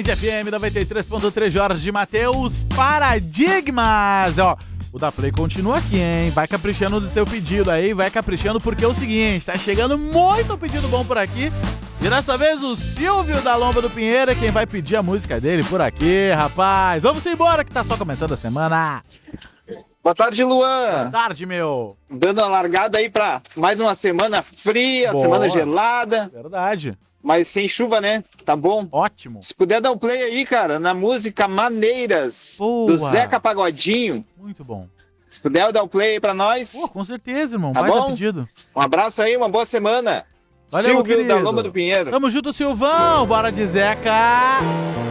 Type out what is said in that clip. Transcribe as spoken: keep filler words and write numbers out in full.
Band F M noventa e três ponto três, Jorge Mateus, Paradigmas. Ó, o da Play continua aqui, hein? Vai caprichando do teu pedido aí, vai caprichando, porque é o seguinte, tá chegando muito pedido bom por aqui. E dessa vez o Silvio da Lomba do Pinheiro é quem vai pedir a música dele por aqui, rapaz. Vamos embora que tá só começando a semana. Boa tarde, Luan. Boa tarde, meu. Dando a largada aí pra mais uma semana fria, Boa. semana gelada. Verdade. Mas sem chuva, né? Tá bom? Ótimo. Se puder dar um play aí, cara, na música Maneiras, Boa. do Zeca Pagodinho. Muito bom. Se puder dar um play aí pra nós. Pô, com certeza, irmão. Tá Vai bom? dar pedido. Um abraço aí, uma boa semana. Valeu, Silvio querido. da Lomba do Pinheiro. Tamo junto, Silvão. Bora de Zeca.